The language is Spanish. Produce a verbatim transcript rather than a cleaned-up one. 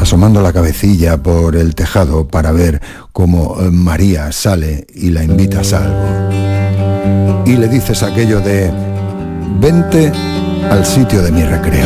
asomando la cabecilla por el tejado para ver cómo María sale y la invitas a algo. Y le dices aquello de: vente al sitio de mi recreo.